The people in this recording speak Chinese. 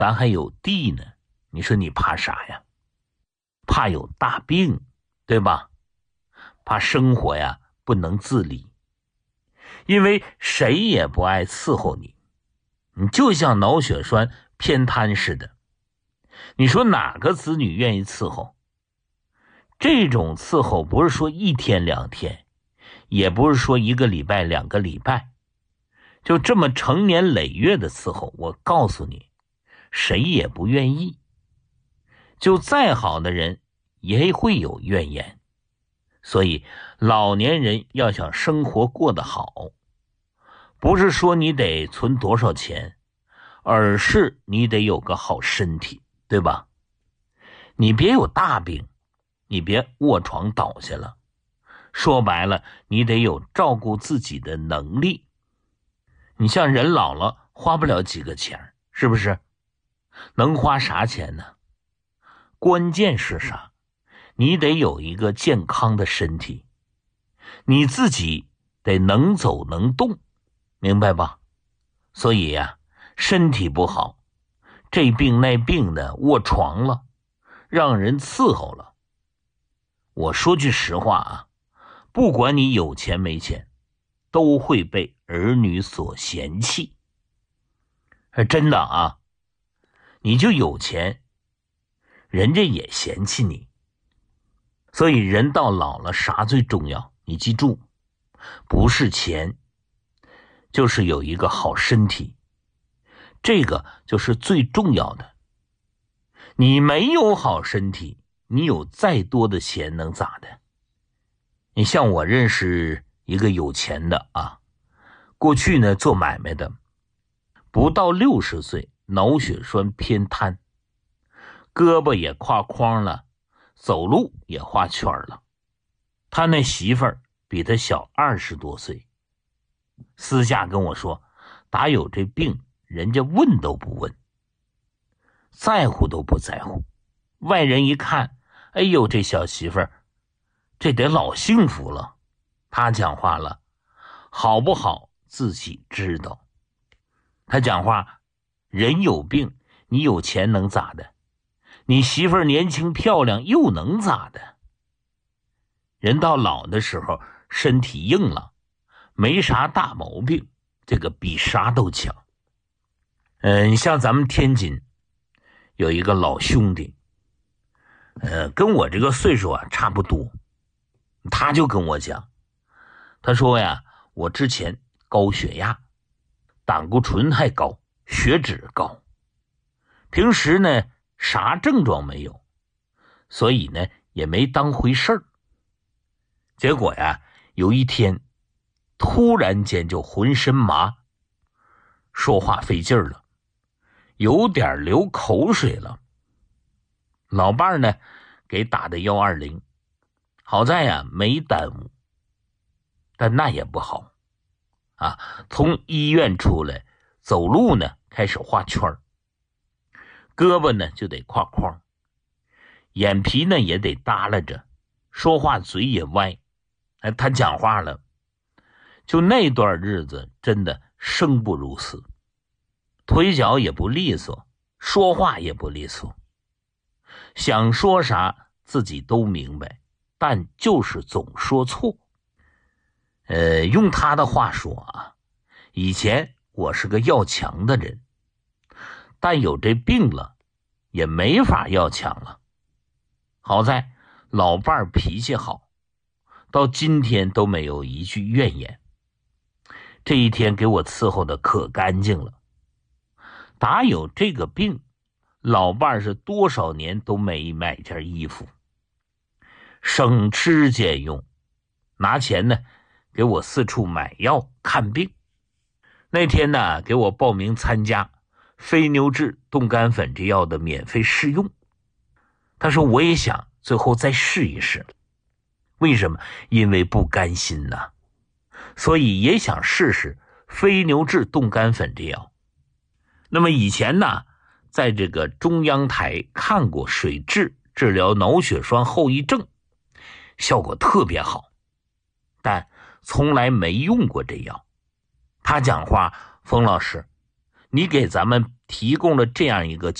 咱还有地呢，你说你怕啥呀？怕有大病，对吧？怕生活呀不能自理，因为谁也不爱伺候你，你就像脑血栓偏瘫似的，你说哪个子女愿意伺候？这种伺候不是说一天两天，也不是说1个礼拜2个礼拜，就这么成年累月的伺候，我告诉你，谁也不愿意。就再好的人也会有怨言。所以老年人要想生活过得好，不是说你得存多少钱，而是你得有个好身体，对吧？你别有大病，你别卧床倒下了，说白了，你得有照顾自己的能力。你像人老了花不了几个钱，是不是？能花啥钱呢？关键是啥？你得有一个健康的身体，你自己得能走能动，明白吧？所以呀，身体不好，这病那病的，卧床了，让人伺候了。我说句实话啊，不管你有钱没钱，都会被儿女所嫌弃。真的啊，你就有钱，人家也嫌弃你。所以人到老了啥最重要？你记住，不是钱，就是有一个好身体，这个就是最重要的。你没有好身体，你有再多的钱能咋的？你像我认识一个有钱的啊，过去呢做买卖的，不到60岁脑血栓偏瘫，胳膊也跨框了，走路也画圈了。他那媳妇儿比他小20多岁，私下跟我说，打有这病，人家问都不问，在乎都不在乎。外人一看，哎呦，这小媳妇儿，这得老幸福了。他讲话了，好不好自己知道。他讲话，人有病，你有钱能咋的？你媳妇儿年轻漂亮又能咋的？人到老的时候身体硬了，没啥大毛病，这个比啥都强。你像咱们天津有一个老兄弟，跟我这个岁数啊差不多，他就跟我讲，他说呀，我之前高血压，胆固醇还高，血脂高，平时呢啥症状没有，所以呢也没当回事儿。结果呀，有一天突然间就浑身麻，说话费劲儿了，有点流口水了。老伴儿呢给打的120，好在呀没耽误，但那也不好啊。从医院出来，走路呢开始画圈，胳膊呢就得跨框，眼皮呢也得耷拉着，说话嘴也歪。他讲话了，就那段日子真的生不如死，腿脚也不利索，说话也不利索，想说啥自己都明白，但就是总说错。用他的话说啊，以前我是个要强的人，但有这病了也没法要强了。好在老伴儿脾气好，到今天都没有一句怨言。这一天给我伺候的可干净了。打有这个病，老伴儿是多少年都没买件衣服，省吃俭用，拿钱呢给我四处买药看病。那天呢给我报名参加非牛治冻干粉这药的免费试用。他说我也想最后再试一试。为什么？因为不甘心呐，所以也想试试非牛治冻干粉这药。那么以前呢，在这个中央台看过水蛭治疗脑血栓后遗症，效果特别好，但从来没用过这药。他讲话，冯老师， 你给咱们提供了这样一个